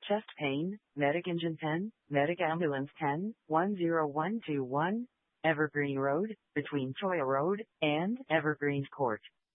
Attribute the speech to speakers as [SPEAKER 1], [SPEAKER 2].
[SPEAKER 1] chest pain, medic engine 10, medic ambulance 10, 10121, Evergreen Road, between Choya Road and Evergreen Court.